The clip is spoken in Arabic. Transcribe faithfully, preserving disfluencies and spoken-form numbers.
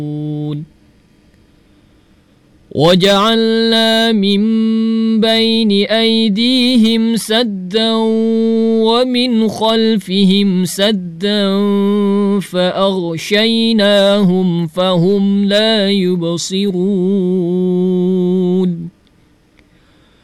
وجعلنا من بين أيديهم سدا ومن خلفهم سدا فأغشيناهم فهم لا يبصرون